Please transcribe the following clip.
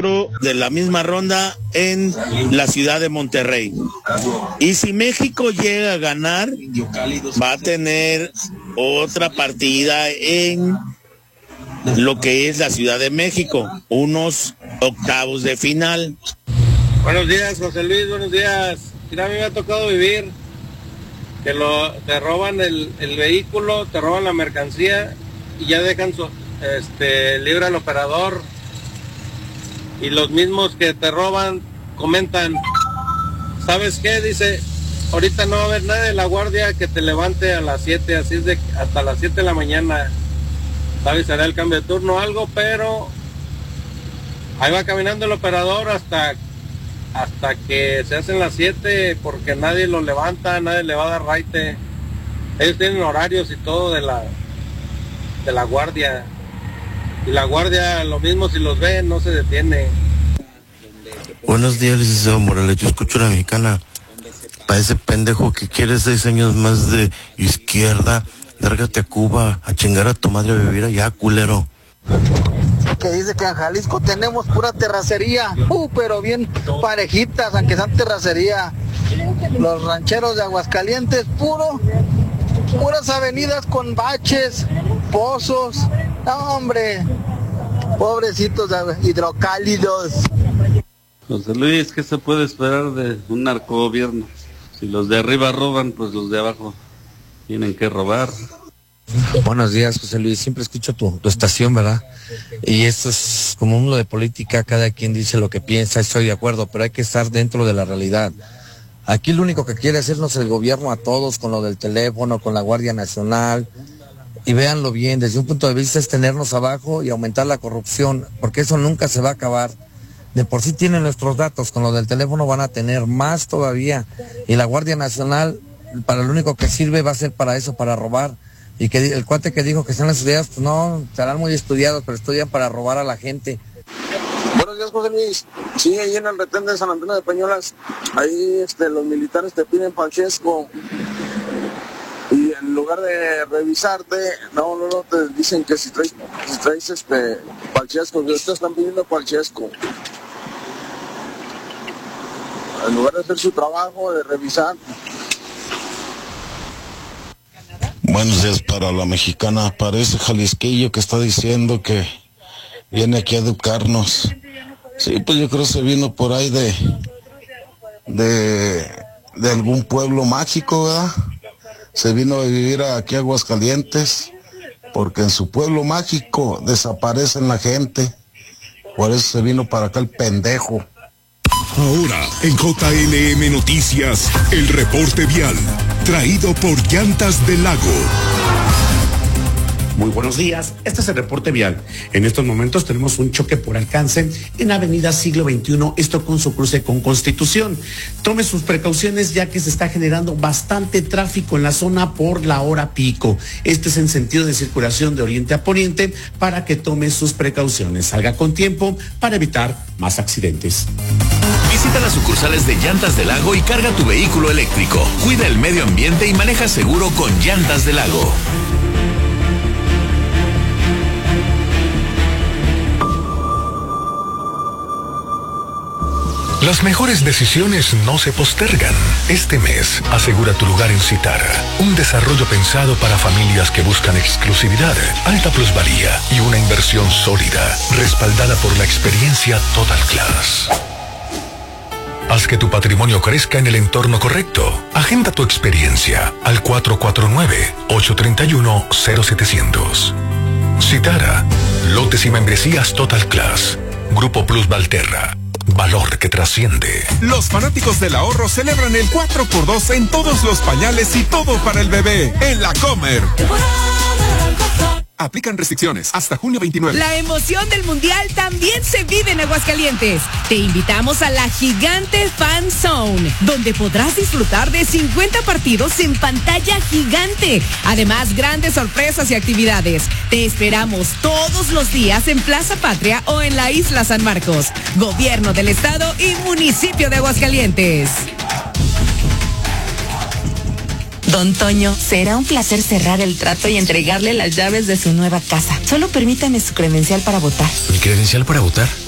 otro de la misma ronda en la ciudad de Monterrey. Y si México llega a ganar, va a tener otra partida en lo que es la Ciudad de México, unos octavos de final. Buenos días, José Luis, buenos días. Mira, a mí me ha tocado vivir que te roban el vehículo, te roban la mercancía y ya dejan libre al operador. Y los mismos que te roban comentan, ¿sabes qué? Dice, ahorita no va a haber nadie de la guardia que te levante a las 7, así es de hasta las 7 de la mañana. ¿Sabes? Será el cambio de turno o algo, pero ahí va caminando el operador hasta que se hacen las 7, porque nadie lo levanta, nadie le va a dar raite. Ellos tienen horarios y todo de la guardia. Y la guardia, lo mismo, si los ve, no se detiene. Buenos días, licenciado Morales. Yo escucho a la mexicana. Para ese pendejo que quiere 6 años más de izquierda, lárgate a Cuba a chingar a tu madre a vivir allá, culero. Que dice que en Jalisco tenemos pura terracería, pero bien parejitas, aunque sean terracería. Los rancheros de Aguascalientes, puras avenidas con baches, pozos. No, hombre, pobrecitos hidrocálidos. José Luis, ¿qué se puede esperar de un narcogobierno? Si los de arriba roban, pues los de abajo tienen que robar. Buenos días, José Luis. Siempre escucho tu estación, ¿verdad? Y esto es como uno de política, cada quien dice lo que piensa, estoy de acuerdo, pero hay que estar dentro de la realidad. Aquí lo único que quiere hacernos el gobierno a todos con lo del teléfono, con la Guardia Nacional, y véanlo bien, desde un punto de vista es tenernos abajo y aumentar la corrupción, porque eso nunca se va a acabar. De por sí tienen nuestros datos, con lo del teléfono van a tener más todavía, y la Guardia Nacional, para lo único que sirve va a ser para eso, para robar. Y que el cuate que dijo que están estudiados, pues no, estarán muy estudiados, pero estudian para robar a la gente. Buenos días, José Luis. Sí, ahí en el retén de San Antonio de Peñuelas, ahí los militares te piden palchesco. Y en lugar de revisarte, no, te dicen que si traes palchesco, que ustedes están pidiendo palchesco. En lugar de hacer su trabajo, de revisar. Buenos días para la mexicana, para ese jalisquillo que está diciendo que viene aquí a educarnos. Sí, pues yo creo que se vino por ahí de algún pueblo mágico, ¿verdad? Se vino a vivir aquí a Aguascalientes, porque en su pueblo mágico desaparecen la gente. Por eso se vino para acá el pendejo. Ahora, en JLM Noticias, el reporte vial, traído por Llantas del Lago. Muy buenos días, este es el reporte vial. En estos momentos tenemos un choque por alcance en Avenida Siglo XXI, esto con su cruce con Constitución. Tome sus precauciones ya que se está generando bastante tráfico en la zona por la hora pico. Este es en sentido de circulación de oriente a poniente para que tome sus precauciones. Salga con tiempo para evitar más accidentes. Visita las sucursales de Llantas del Lago y carga tu vehículo eléctrico. Cuida el medio ambiente y maneja seguro con Llantas del Lago. Las mejores decisiones no se postergan. Este mes, asegura tu lugar en Citara. Un desarrollo pensado para familias que buscan exclusividad, alta plusvalía y una inversión sólida, respaldada por la experiencia Total Class. Haz que tu patrimonio crezca en el entorno correcto. Agenda tu experiencia al 449-831-0700. Citara. Lotes y membresías Total Class. Grupo Plus Valterra. Valor que trasciende. Los fanáticos del ahorro celebran el 4x2 en todos los pañales y todo para el bebé en La Comer. Aplican restricciones hasta junio 29. La emoción del Mundial también se vive en Aguascalientes. Te invitamos a la Gigante Fan Zone, donde podrás disfrutar de 50 partidos en pantalla gigante. Además, grandes sorpresas y actividades. Te esperamos todos los días en Plaza Patria o en la Isla San Marcos. Gobierno del Estado y Municipio de Aguascalientes. Don Toño, será un placer cerrar el trato y entregarle las llaves de su nueva casa. Solo permítame su credencial para votar. ¿Mi credencial para votar?